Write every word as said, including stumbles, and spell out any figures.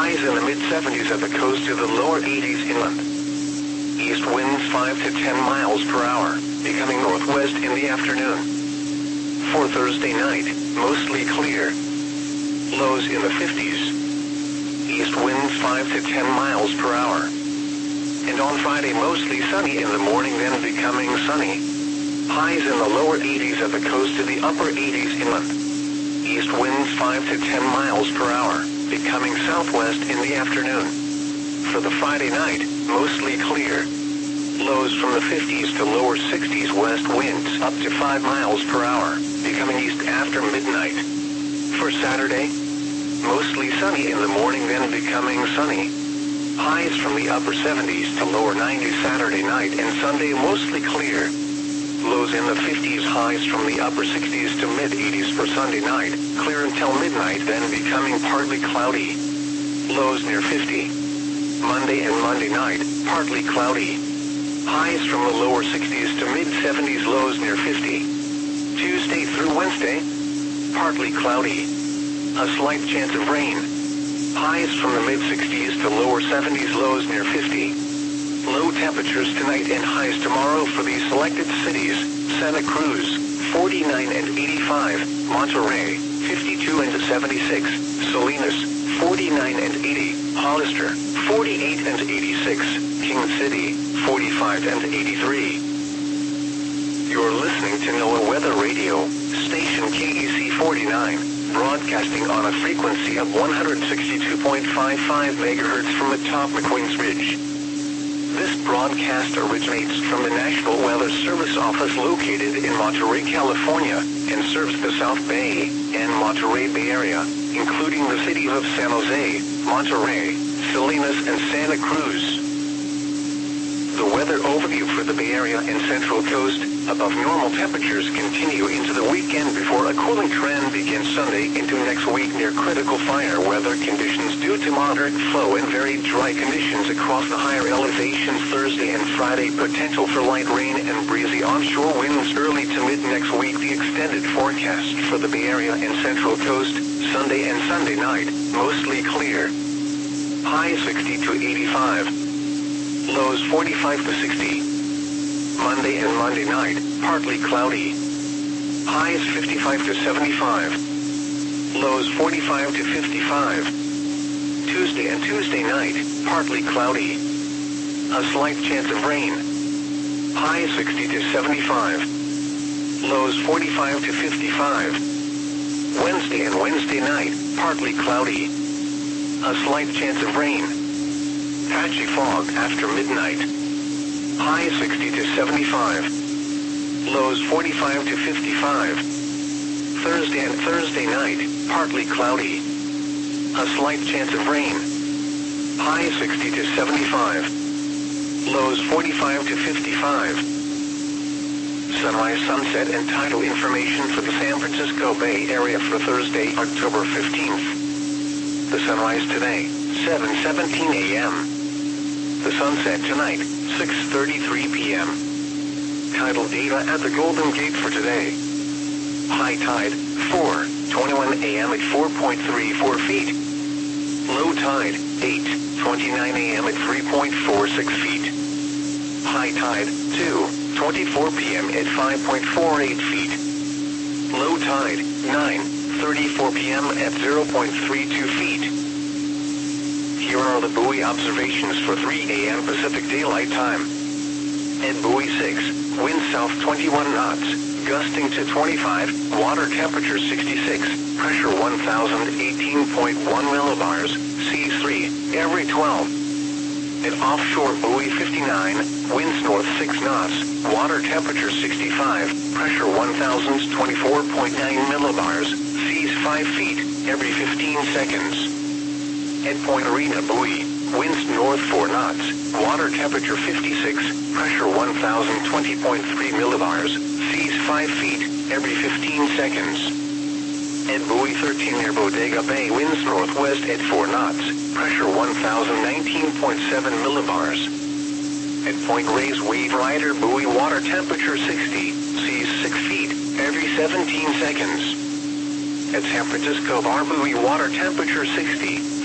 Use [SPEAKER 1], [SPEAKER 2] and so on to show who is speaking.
[SPEAKER 1] highs in the mid seventies at the coast to the lower eighties inland. East winds five to ten miles per hour, becoming northwest in the afternoon. For Thursday night, mostly clear. Lows in the fifties. East winds five to ten miles per hour. And on Friday, mostly sunny in the morning, then becoming sunny. Highs in the lower eighties at the coast to the upper eighties inland. East winds five to ten miles per hour, becoming southwest in the afternoon. For the Friday night, mostly clear. Lows from the fifties to lower sixties, west winds up to five miles per hour, becoming east after midnight. For Saturday, mostly sunny in the morning, then becoming sunny. Highs from the upper seventies to lower nineties Saturday night, and Sunday mostly clear. Lows in the fifties, highs from the upper sixties to mid eighties for Sunday night, clear until midnight, then becoming partly cloudy. Lows near fifty. Monday and Monday night, partly cloudy. Highs from the lower sixties to mid seventies, lows near fifty. Tuesday through Wednesday, partly cloudy. A slight chance of rain. Highs from the mid sixties to lower seventies, lows near fifty. Low temperatures tonight and highs tomorrow for these selected cities: Santa Cruz, forty-nine and eighty-five, Monterey, fifty-two and seventy-six, Salinas, forty-nine and eighty, Hollister, forty-eight and eighty-six, King City, forty-five and eighty-three. You're listening to NOAA Weather Radio, station K E C forty-nine, broadcasting on a frequency of one hundred sixty-two point five five megahertz from atop McQueen's Ridge. This broadcast originates from the National Weather Service office located in Monterey, California, and serves the South Bay and Monterey Bay Area, including the cities of San Jose, Monterey, Salinas, and Santa Cruz. The weather overview for the Bay Area and Central Coast: above normal temperatures continue into the weekend before a cooling trend begins Sunday into next week near critical fire weather conditions due to moderate flow and very dry conditions across the higher elevations. Thursday and Friday, potential for light rain and breezy onshore winds early to mid next week. The extended forecast for the Bay Area and Central Coast: Sunday and Sunday night, mostly clear. High sixty to eighty-five. Lows forty-five to sixty. Monday and Monday night, partly cloudy. Highs fifty-five to seventy-five. Lows forty-five to fifty-five. Tuesday and Tuesday night, partly cloudy. A slight chance of rain. Highs sixty to seventy-five. Lows forty-five to fifty-five. Wednesday and Wednesday night, partly cloudy. A slight chance of rain. Patchy fog after midnight. High sixty to seventy-five. Lows forty-five to fifty-five. Thursday and Thursday night, partly cloudy. A slight chance of rain. High sixty to seventy-five. Lows forty-five to fifty-five. Sunrise, sunset, and tidal information for the San Francisco Bay Area for Thursday, October fifteenth. The sunrise today, seven seventeen a m The sunset tonight, six thirty-three p m Tidal data at the Golden Gate for today. High tide, four twenty-one a m at four point three four feet. Low tide, eight twenty-nine a m at three point four six feet. High tide, two twenty-four p m at five point four eight feet. Low tide, nine thirty-four p m at zero point three two feet. Here are the buoy observations for three a m Pacific Daylight Time. At buoy six, wind south twenty-one knots, gusting to twenty-five, water temperature sixty-six, pressure one thousand eighteen point one millibars, seas three, every twelve. At offshore buoy fifty-nine, winds north six knots, water temperature sixty-five, pressure one thousand twenty-four point nine millibars, seas five feet, every fifteen seconds. At Point Arena buoy, winds north four knots, water temperature fifty-six, pressure one thousand twenty point three millibars, seas five feet, every fifteen seconds. At buoy thirteen near Bodega Bay, winds northwest at four knots, pressure one thousand nineteen point seven millibars. At Point Reyes Wave Rider buoy, water temperature sixty, seas six feet, every seventeen seconds. At San Francisco Bar buoy, water temperature sixty,